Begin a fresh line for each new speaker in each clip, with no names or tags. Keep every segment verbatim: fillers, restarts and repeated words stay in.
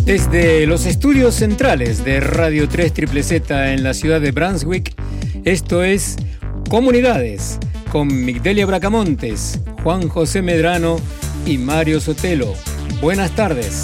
Desde los estudios centrales de Radio tres Z Z en la ciudad de Brunswick, esto es Comunidades, con Migdelia Bracamontes, Juan José Medrano y Mario Sotelo. Buenas tardes.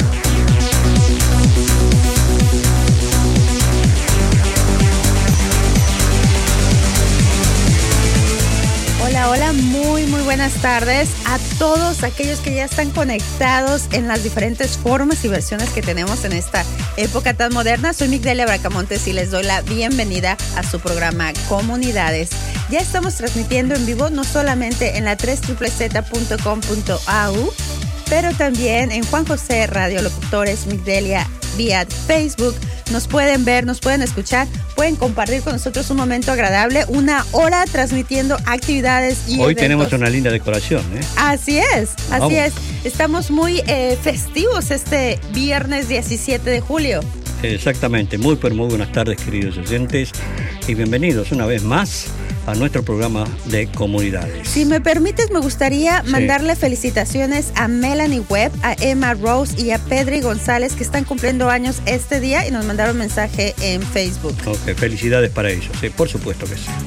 Hola, hola, muy, muy buenas tardes a todos aquellos que ya están conectados en las diferentes formas y versiones que tenemos en esta época tan moderna. Soy Migdelia Bracamontes y les doy la bienvenida a su programa Comunidades. Ya estamos transmitiendo en vivo no solamente en la tres Z Z punto com punto a u, pero también en Juan José Radio Locutores Migdelia vía Facebook. Nos pueden ver, nos pueden escuchar, pueden compartir con nosotros un momento agradable, una hora transmitiendo actividades y
hoy
eventos.
Tenemos una linda decoración, ¿eh?
Así es, así
Vamos.
es. Estamos muy eh, festivos este viernes diecisiete de julio.
Exactamente, muy pero muy buenas tardes, queridos oyentes, y bienvenidos una vez más a nuestro programa de Comunidades.
Si me permites, me gustaría
sí.
mandarle felicitaciones a Melanie Webb, a Emma Rose y a Pedri González, que están cumpliendo años este día y nos mandaron un mensaje en Facebook.
Ok, felicidades para ellos, sí, por supuesto que sí.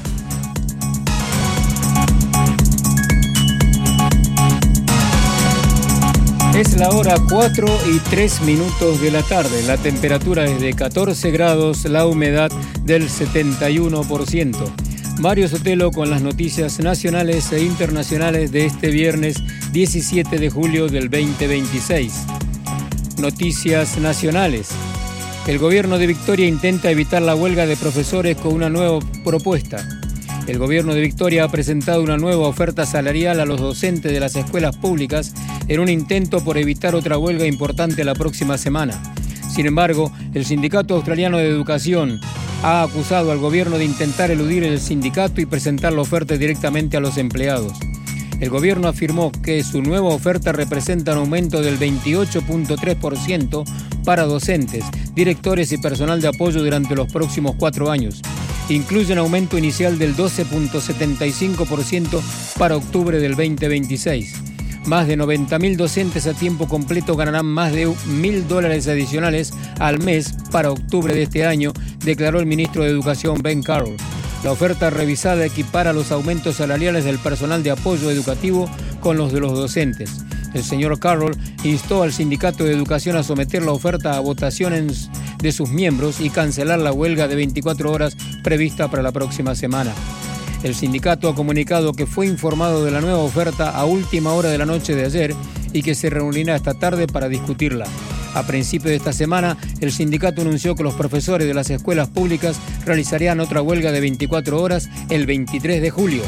Es la hora cuatro y tres minutos de la tarde. La temperatura es de catorce grados, la humedad del setenta y uno por ciento. Mario Sotelo con las noticias nacionales e internacionales de este viernes diecisiete de julio del veinte veintiséis. Noticias nacionales. El gobierno de Victoria intenta evitar la huelga de profesores con una nueva propuesta. El gobierno de Victoria ha presentado una nueva oferta salarial a los docentes de las escuelas públicas en un intento por evitar otra huelga importante la próxima semana. Sin embargo, el Sindicato Australiano de Educación ha acusado al gobierno de intentar eludir el sindicato y presentar la oferta directamente a los empleados. El gobierno afirmó que su nueva oferta representa un aumento del veintiocho punto tres por ciento para docentes, directores y personal de apoyo durante los próximos cuatro años. Incluye un aumento inicial del doce punto setenta y cinco por ciento para octubre del veinte veintiséis. Más de noventa mil docentes a tiempo completo ganarán más de mil dólares adicionales al mes para octubre de este año, declaró el ministro de Educación Ben Carroll. La oferta revisada equipara los aumentos salariales del personal de apoyo educativo con los de los docentes. El señor Carroll instó al Sindicato de Educación a someter la oferta a votaciones de sus miembros y cancelar la huelga de veinticuatro horas prevista para la próxima semana. El sindicato ha comunicado que fue informado de la nueva oferta a última hora de la noche de ayer y que se reunirá esta tarde para discutirla. A principios de esta semana, el sindicato anunció que los profesores de las escuelas públicas realizarían otra huelga de veinticuatro horas el veintitrés de julio.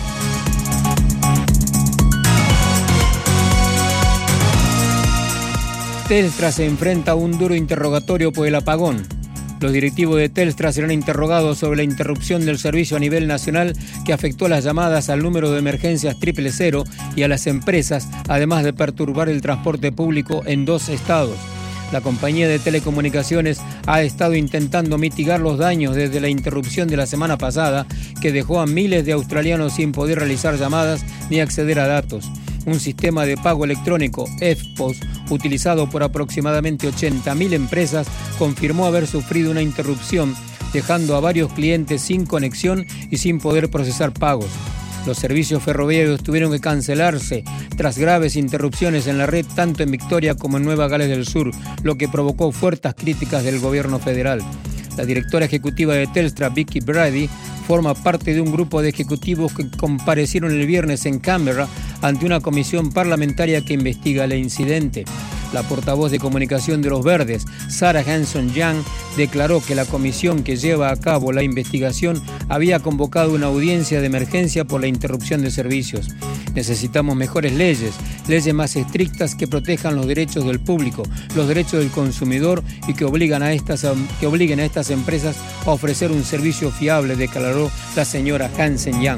Telstra se enfrenta a un duro interrogatorio por el apagón. Los directivos de Telstra serán interrogados sobre la interrupción del servicio a nivel nacional que afectó las llamadas al número de emergencias triple cero y a las empresas, además de perturbar el transporte público en dos estados. La compañía de telecomunicaciones ha estado intentando mitigar los daños desde la interrupción de la semana pasada, que dejó a miles de australianos sin poder realizar llamadas ni acceder a datos. Un sistema de pago electrónico, E F P O S, utilizado por aproximadamente ochenta mil empresas, confirmó haber sufrido una interrupción, dejando a varios clientes sin conexión y sin poder procesar pagos. Los servicios ferroviarios tuvieron que cancelarse tras graves interrupciones en la red tanto en Victoria como en Nueva Gales del Sur, lo que provocó fuertes críticas del gobierno federal. La directora ejecutiva de Telstra, Vicky Brady, forma parte de un grupo de ejecutivos que comparecieron el viernes en Canberra ante una comisión parlamentaria que investiga el incidente. La portavoz de comunicación de los Verdes, Sarah Hanson-Young, declaró que la comisión que lleva a cabo la investigación había convocado una audiencia de emergencia por la interrupción de servicios. Necesitamos mejores leyes, leyes más estrictas que protejan los derechos del público, los derechos del consumidor y que obligan a estas, que obliguen a estas empresas a ofrecer un servicio fiable, declaró la señora Hanson-Young.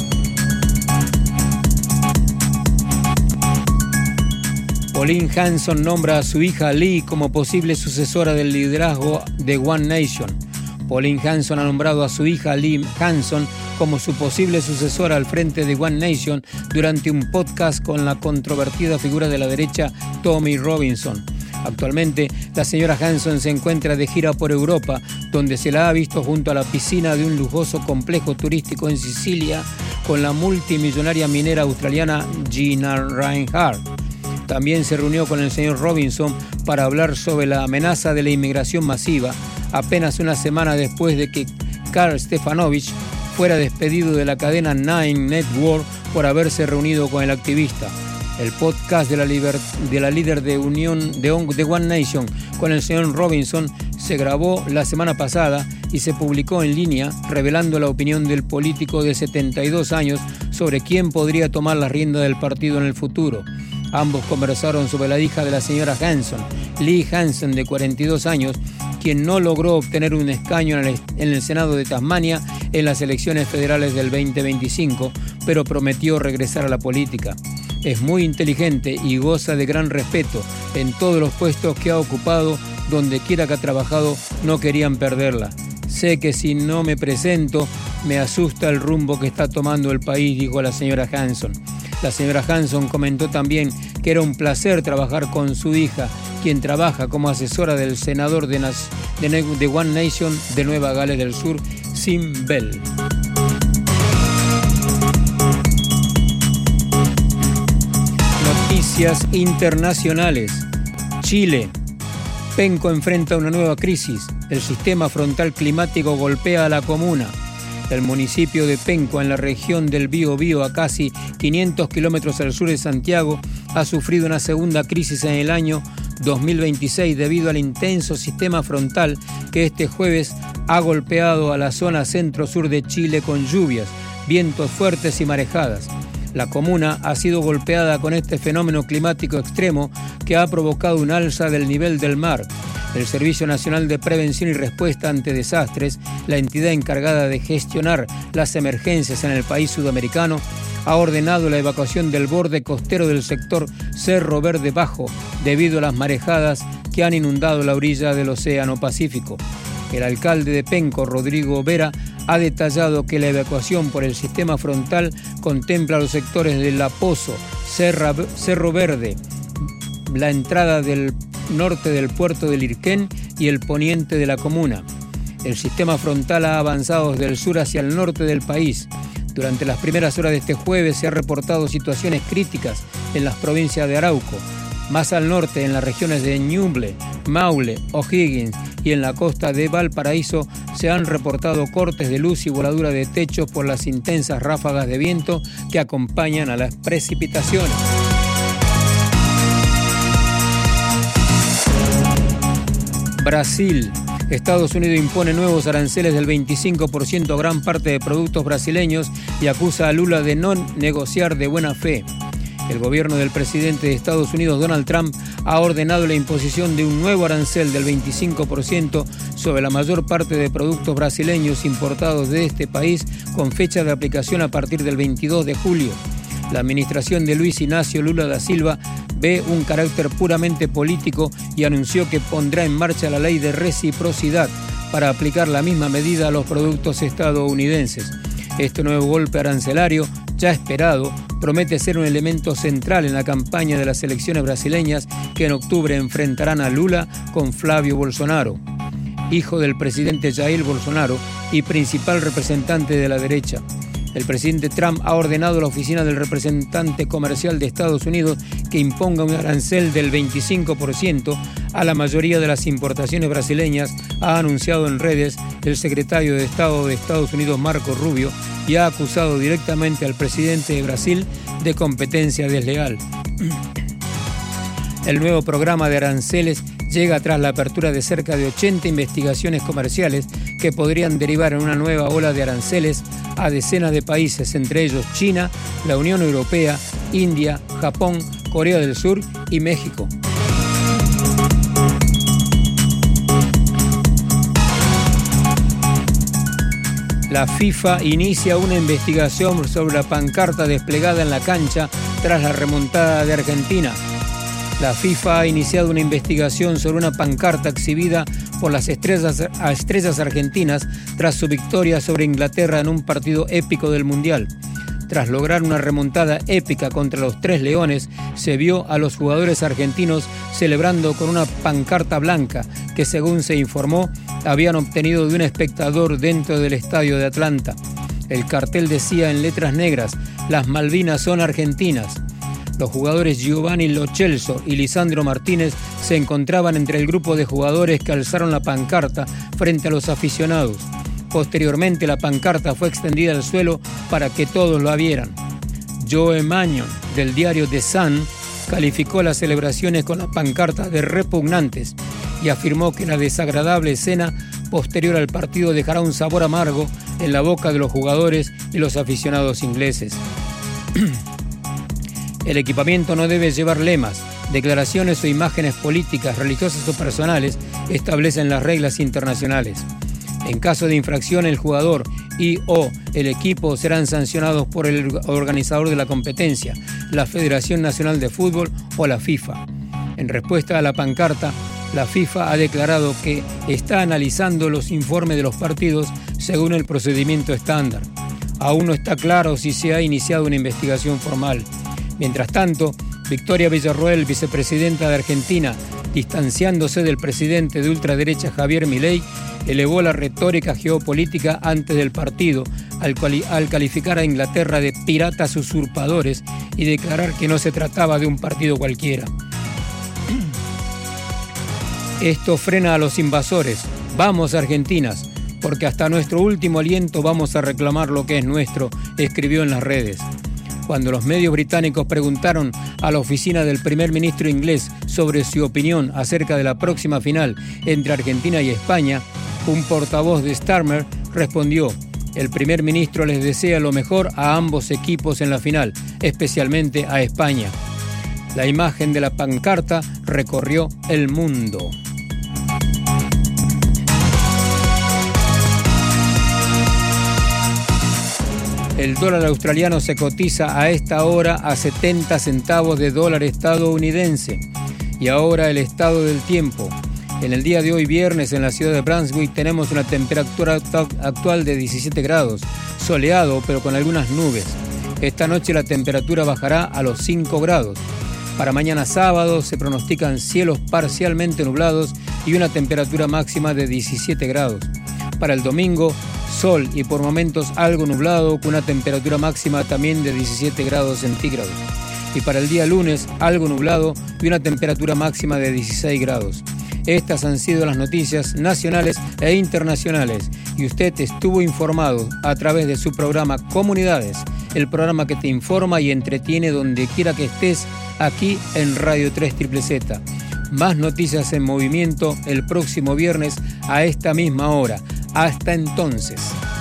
Pauline Hanson nombra a su hija Lee como posible sucesora del liderazgo de One Nation. Pauline Hanson ha nombrado a su hija Lee Hanson como su posible sucesora al frente de One Nation durante un podcast con la controvertida figura de la derecha Tommy Robinson. Actualmente, la señora Hanson se encuentra de gira por Europa, donde se la ha visto junto a la piscina de un lujoso complejo turístico en Sicilia con la multimillonaria minera australiana Gina Rinehart. También se reunió con el señor Robinson para hablar sobre la amenaza de la inmigración masiva, apenas una semana después de que Karl Stefanovich fuera despedido de la cadena Nine Network por haberse reunido con el activista. El podcast de la, liber, de la líder de Unión de, de One Nation con el señor Robinson se grabó la semana pasada y se publicó en línea, revelando la opinión del político de setenta y dos años sobre quién podría tomar la rienda del partido en el futuro. Ambos conversaron sobre la hija de la señora Hanson, Lee Hanson, de cuarenta y dos años, quien no logró obtener un escaño en el, en el Senado de Tasmania en las elecciones federales del veinte veinticinco, pero prometió regresar a la política. Es muy inteligente y goza de gran respeto. En todos los puestos que ha ocupado, donde quiera que ha trabajado, no querían perderla. Sé que si no me presento, me asusta el rumbo que está tomando el país, dijo la señora Hanson. La señora Hanson comentó también que era un placer trabajar con su hija, quien trabaja como asesora del senador de, Nas- de, de One Nation de Nueva Gales del Sur, Sim Bell. Noticias internacionales. Chile. Penco enfrenta una nueva crisis. El sistema frontal climático golpea a la comuna. El municipio de Penco, en la región del Biobío, a casi quinientos kilómetros al sur de Santiago, ha sufrido una segunda crisis en el año dos mil veintiséis debido al intenso sistema frontal que este jueves ha golpeado a la zona centro-sur de Chile con lluvias, vientos fuertes y marejadas. La comuna ha sido golpeada con este fenómeno climático extremo que ha provocado un alza del nivel del mar. El Servicio Nacional de Prevención y Respuesta ante Desastres, la entidad encargada de gestionar las emergencias en el país sudamericano, ha ordenado la evacuación del borde costero del sector Cerro Verde Bajo debido a las marejadas que han inundado la orilla del Océano Pacífico. El alcalde de Penco, Rodrigo Vera, ha detallado que la evacuación por el sistema frontal contempla los sectores de La Pozo, Serra, Cerro Verde, la entrada del norte del puerto de Lirquén y el poniente de la comuna. El sistema frontal ha avanzado desde el sur hacia el norte del país. Durante las primeras horas de este jueves se han reportado situaciones críticas en las provincias de Arauco. Más al norte, en las regiones de Ñuble, Maule, O'Higgins y en la costa de Valparaíso, se han reportado cortes de luz y voladura de techos por las intensas ráfagas de viento que acompañan a las precipitaciones. Brasil. Estados Unidos impone nuevos aranceles del veinticinco por ciento a gran parte de productos brasileños y acusa a Lula de no negociar de buena fe. El gobierno del presidente de Estados Unidos, Donald Trump, ha ordenado la imposición de un nuevo arancel del veinticinco por ciento sobre la mayor parte de productos brasileños importados de este país, con fecha de aplicación a partir del veintidós de julio. La administración de Luis Ignacio Lula da Silva ve un carácter puramente político y anunció que pondrá en marcha la ley de reciprocidad para aplicar la misma medida a los productos estadounidenses. Este nuevo golpe arancelario, ya esperado, promete ser un elemento central en la campaña de las elecciones brasileñas que en octubre enfrentarán a Lula con Flavio Bolsonaro, hijo del presidente Jair Bolsonaro y principal representante de la derecha. El presidente Trump ha ordenado a la oficina del representante comercial de Estados Unidos que imponga un arancel del veinticinco por ciento a la mayoría de las importaciones brasileñas, ha anunciado en redes el secretario de Estado de Estados Unidos, Marco Rubio, y ha acusado directamente al presidente de Brasil de competencia desleal. El nuevo programa de aranceles llega tras la apertura de cerca de ochenta investigaciones comerciales que podrían derivar en una nueva ola de aranceles a decenas de países, entre ellos China, la Unión Europea, India, Japón, Corea del Sur y México. La FIFA inicia una investigación sobre la pancarta desplegada en la cancha tras la remontada de Argentina. La FIFA ha iniciado una investigación sobre una pancarta exhibida por las estrellas, estrellas argentinas tras su victoria sobre Inglaterra en un partido épico del Mundial. Tras lograr una remontada épica contra los Tres Leones, se vio a los jugadores argentinos celebrando con una pancarta blanca que, según se informó, habían obtenido de un espectador dentro del estadio de Atlanta. El cartel decía en letras negras: "Las Malvinas son argentinas". Los jugadores Giovanni Lo Celso y Lisandro Martínez se encontraban entre el grupo de jugadores que alzaron la pancarta frente a los aficionados. Posteriormente, la pancarta fue extendida al suelo para que todos la vieran. Joe Mannion, del diario The Sun, calificó las celebraciones con la pancarta de repugnantes y afirmó que la desagradable escena posterior al partido dejará un sabor amargo en la boca de los jugadores y los aficionados ingleses. El equipamiento no debe llevar lemas, declaraciones o imágenes políticas, religiosas o personales, establecen las reglas internacionales. En caso de infracción, el jugador y o el equipo serán sancionados por el organizador de la competencia, la Federación Nacional de Fútbol o la FIFA. En respuesta a la pancarta, la FIFA ha declarado que está analizando los informes de los partidos según el procedimiento estándar. Aún no está claro si se ha iniciado una investigación formal. Mientras tanto, Victoria Villarroel, vicepresidenta de Argentina, distanciándose del presidente de ultraderecha Javier Milei, elevó la retórica geopolítica antes del partido al, cual, al calificar a Inglaterra de piratas usurpadores y declarar que no se trataba de un partido cualquiera. Esto frena a los invasores. Vamos, argentinas, porque hasta nuestro último aliento vamos a reclamar lo que es nuestro, escribió en las redes. Cuando los medios británicos preguntaron a la oficina del primer ministro inglés sobre su opinión acerca de la próxima final entre Argentina y España, un portavoz de Starmer respondió: "El primer ministro les desea lo mejor a ambos equipos en la final, especialmente a España". La imagen de la pancarta recorrió el mundo. El dólar australiano se cotiza a esta hora a setenta centavos de dólar estadounidense. Y ahora el estado del tiempo. En el día de hoy, viernes, en la ciudad de Brunswick tenemos una temperatura actual de diecisiete grados, soleado pero con algunas nubes. Esta noche la temperatura bajará a los cinco grados. Para mañana sábado se pronostican cielos parcialmente nublados y una temperatura máxima de diecisiete grados. Para el domingo, sol y por momentos algo nublado con una temperatura máxima también de diecisiete grados centígrados. Y para el día lunes, algo nublado y una temperatura máxima de dieciséis grados. Estas han sido las noticias nacionales e internacionales y usted estuvo informado a través de su programa Comunidades, el programa que te informa y entretiene donde quiera que estés, aquí en Radio tres Z Z. Más noticias en movimiento el próximo viernes a esta misma hora. Hasta entonces.